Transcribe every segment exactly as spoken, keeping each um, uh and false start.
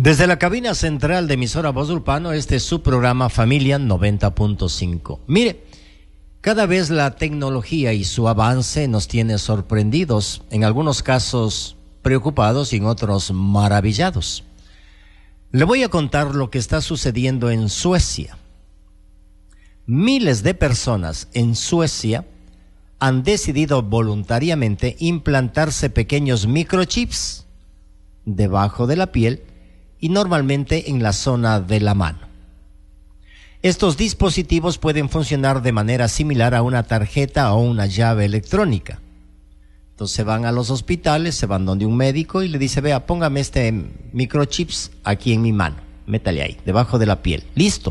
Desde la cabina central de emisora Voz Urbano, este es su programa Familia noventa punto cinco. Mire, cada vez la tecnología y su avance nos tiene sorprendidos, en algunos casos preocupados y en otros maravillados. Le voy a contar lo que está sucediendo en Suecia. Miles de personas en Suecia han decidido voluntariamente implantarse pequeños microchips debajo de la piel y normalmente en la zona de la mano. Estos dispositivos pueden funcionar de manera similar a una tarjeta o una llave electrónica. Entonces se van a los hospitales, se van donde un médico y le dice, vea, póngame este microchips aquí en mi mano, métale ahí, debajo de la piel, listo.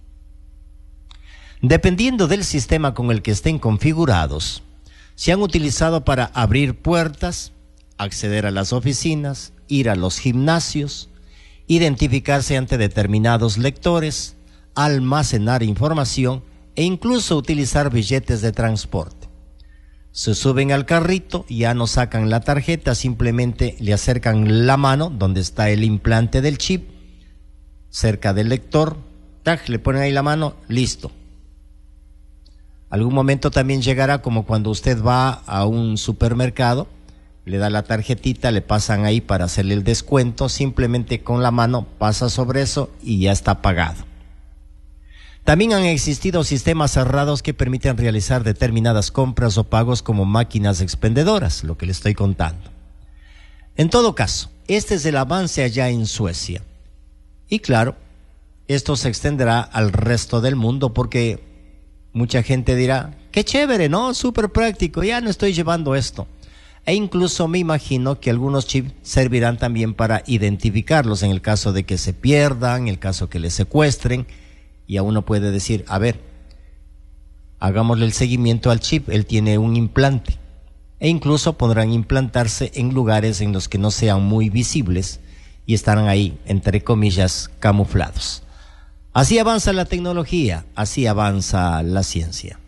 Dependiendo del sistema con el que estén configurados, se han utilizado para abrir puertas, acceder a las oficinas, ir a los gimnasios, identificarse ante determinados lectores, almacenar información e incluso utilizar billetes de transporte. Se suben al carrito, ya no sacan la tarjeta, simplemente le acercan la mano donde está el implante del chip, cerca del lector, tac, le ponen ahí la mano, listo. Algún momento también llegará como cuando usted va a un supermercado, le da la tarjetita, le pasan ahí para hacerle el descuento, simplemente con la mano pasa sobre eso y ya está pagado. También han existido sistemas cerrados que permiten realizar determinadas compras o pagos como máquinas expendedoras, lo que le estoy contando. En todo caso, este es el avance allá en Suecia. Y claro, esto se extenderá al resto del mundo porque mucha gente dirá, qué chévere, ¿no? Súper práctico, ya no estoy llevando esto. E incluso me imagino que algunos chips servirán también para identificarlos en el caso de que se pierdan, en el caso que les secuestren. Y a uno puede decir, a ver, hagámosle el seguimiento al chip, él tiene un implante. E incluso podrán implantarse en lugares en los que no sean muy visibles y estarán ahí, entre comillas, camuflados. Así avanza la tecnología, así avanza la ciencia.